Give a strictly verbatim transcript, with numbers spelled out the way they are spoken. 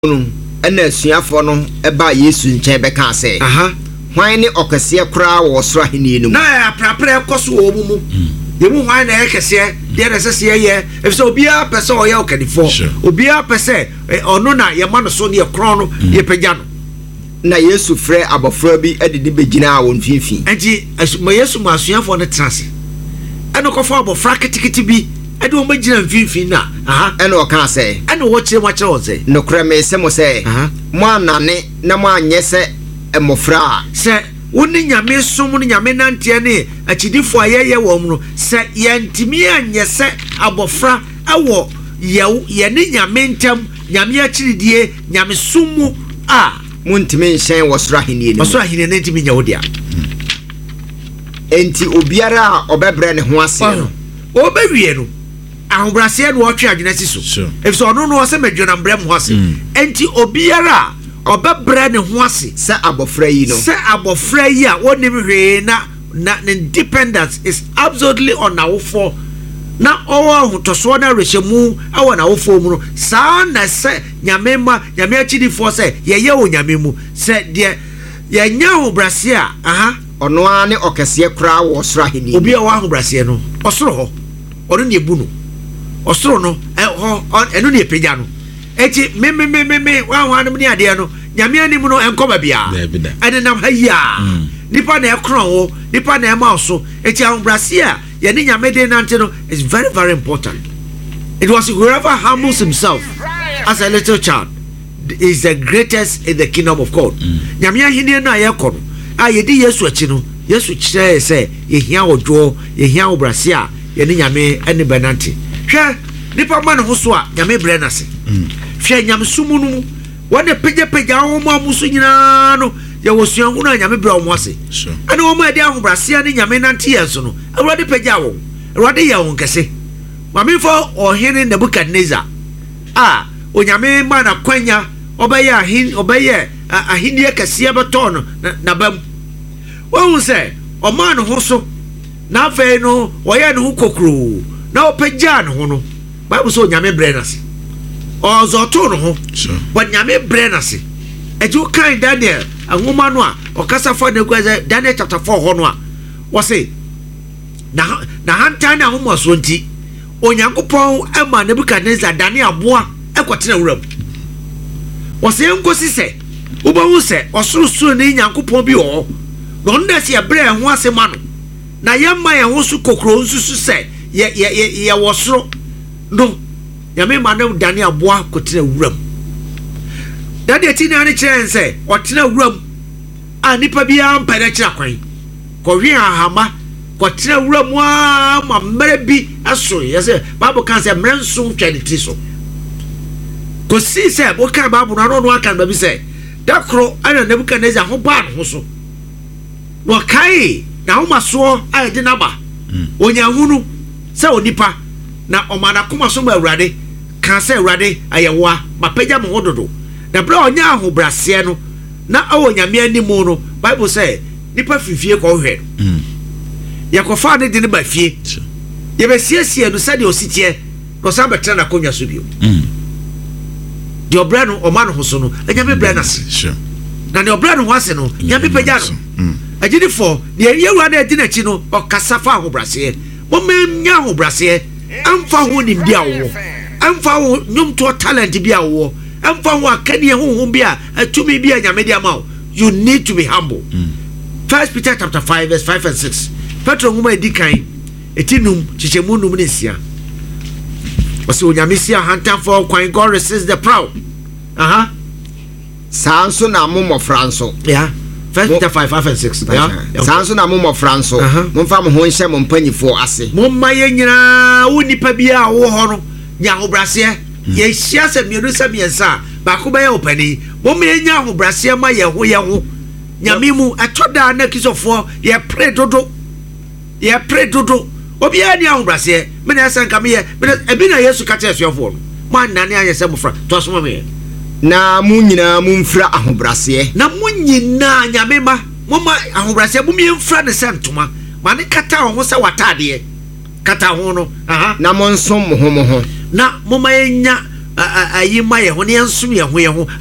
ɛna asuafo no ɛba Yesu nkyɛn bɛka sɛ aha hwan ne ɔkɛseɛ koraa wɔ soro ahenni no mu na aprapra ɛkɔso wɔ mu mu yɛmu hwan na ɛkɛseɛ deɛ na sɛ sɛ yɛ efisɛ obiara pɛ sɛ ɔyɛ ɔkɛdifo obiara pɛ sɛ ɔno na yɛma no so ne yɛkorɔn no yɛpagya no na Yesu frɛ abɔfra bi ɛde bɛgyina wɔn mfimfini ɛnti ma Yesu ma asuafoɔ no tena ase ɛna kɔfa abɔfra ketekete bi ɛde wɔn bɛgyina mfimfini na aha ɛna ɔka sɛ ɛna wɔkyerɛ mu akyerɛ wɔn sɛ nokorɛ mesɛ mo sɛ mo anane na mo anyɛ sɛ mmɔfra a sɛ wone nyame som no nyame nanteɛ ne akyidifoɔ a yɛyɛ wɔ mu no sɛ yɛntimi anyɛ sɛ abɔfra ɛwɔ yɛne nyame ntam nyame akyiridie nyame som mu a montimi nhyɛn wɔ soro ahenni no ɔsoro ahenni no ntimi nyɛ wo dea enti obiara a ɔbɛbrɛ ne ho ase no ɔbɛwie no ahobraseɛ no ɔtwe adwene si so efisɛ ɔno no ɔsɛ madwena mbrɛ mu ase enti obiara a ɔbɛbrɛ ne ho ase sɛ abɔfra yi no sɛ abɔfra yi a wɔnim hwee na na ne dependence is absolutely on awofo na ɔwɔ ahotosoɔ na rehyɛ mu ɛwɔ n'awofoɔ mu no saa na sɛ nyame ma nyame akyidifoɔ sɛ yɛyɛ wɔ nyame mu sɛ deɛ yɛnya ahobraseɛ a aha ɔno ara ne ɔkɛseɛ koraa wɔ soro ahenni obi a wɔ ahobraseɛ no ɔsoro hɔ ɔno ne ebu no ɔsoro no ɛhɔ ɛno ne epagya no eti me me me me me wa wa no ne adeɛ no nyame anim no ɛnkɔ ba bia ɛne nam ha yi a nipa na ɛkron wo nipa na ɛma so eti ahobraseɛ a yɛne nyame de nante no is very very important. It was whoever humbles himself as a little child is the greatest in the kingdom of God. Nyame ahenni na yɛkɔ no a yɛdi Yesu akyi no Yesu kyerɛ sɛ yɛhia wodwo yɛhia wobrase a yɛne nyame ɛne bɛnante hwɛ nipa ma ne ho so a nyame brɛ nase hwɛ nyame sumu no mu wɔne pagya pagya wo ma mu so nyinaa no yɛwɔ suahu no a nyame brɛ wo ase ɛne wɔn a yɛde ahobrase ne nyame nante yɛn so no awurade pagya wo awurade yɛ wo nkɛse mamefo ɔhene Nebukadnezar a onyame ma na kwanya ɔbɛyɛ ahen ɔbɛyɛ ahenni kɛseɛ bɛtɔ no na bam wɔn sɛ ɔma ne ho so na afei no wɔyɛ ne ho kokoro na ɔpagya ne ho no Bible sɛ onyame brɛ nase ɔzɔto ne ho but nyame brɛ nase ɛgye kan Daniel ahoma no a ɔkasa fa ne kwazɛ Daniel chapter four hɔ no a wɔse na na hantan na ahoma so nti onyankopɔn ɛma Nebukadnezar dane aboa ɛkɔtena wuram wɔse nkosi sɛ wobɛhu sɛ ɔsorosoro ne nyankopɔn bi wɔ na ɔno na sɛ yɛbrɛ ɛho ase ma no na yɛmma yɛn ho so kokoro nsusu sɛ yɛ yɛ yɛ wɔ soro no nyame ma no dane aboa kɔtena wuram dade ati na ne kyerɛ sɛ ɔtena wuram a nipa biara mpɛ na kyerɛ kwan kɔhwe ahama kɔtena wuram a ma mmerɛ bi aso yɛsɛ Bible kan sɛ mmerɛ nso twa ne ti so kɔsi sɛ woka Bible no ano no aka no bi sɛ da koro ana Nebukadnezar ho baa ne ho so wɔkae na ahomasoɔ a yɛde n'aba onyahunu sɛ onipa na ɔma n'akoma so ma Awurade ka sɛ Awurade ayɛwoa mapagya me ho dodo na bere ɔnya ahobraseɛ no na ɛwɔ nyame anim no Bible sɛ nipa fifie kɔhwɛ no yɛkɔfa ne de ne ba fie yɛbɛsiesie no sɛdeɛ ɔsiteɛ na ɔsan bɛtena n'akonnwa so bio deɛ ɔbrɛ no ɔma no ho so no nyame brɛ no ase na deɛ ɔbrɛ no ho ase no nyame pagya no agyinifo deɛ yɛwura no adi n'akyi no ɔkasa fa ahobraseɛ wɔmanya ahobraseɛ ɛmfa ho nimdi a wowɔ ɛmfa ho nnwomtoɔ talent bi a wowɔ ɛmfa ho akaneɛ honhom bi a atumi bi a nyame de ama wo you need to be humble. First Peter chapter five verse five and six Petro nwoma edi kan eti num kyekyɛmu num ne nsia wɔsɛ onyame si ahantanfo kwan God resists the proud aha saa nso na mo mmɔfra nso yeah First Peter five five and six yeah saa nso na mo mmɔfra nso momfa mo ho nhyɛ mo mpanyifoɔ ase momma yɛ nyinaa wo nipa bi a wo hɔ no nya ahobraseɛ yɛhyia sɛ mmienu sɛ mmiɛnsa a baako bɛyɛ wo pani momma yɛnya ahobraseɛ ma yɛ ho yɛ ho nyame mu ɛtɔ daa na kisɔfoɔ yɛpere dodo yɛpere dodo obiara ni ahobraseɛ me na ɛsɛ nka meyɛ ebi na Yesu ka kyerɛ asuafoɔ no mo anane ayɛ sɛ mofra to asoma me na mo nyinaa mo mfra ahobraseɛ na mo nyinaa nyame ma mo ma ahobraseɛ mo mfra ne sɛ ntoma ma ne kata ho sɛ watadeɛ kata ho no aha na mo nsom mo ho mo ho na mo ma yɛnya ayi ma yɛ ho ne yɛnsom yɛ ho yɛ ho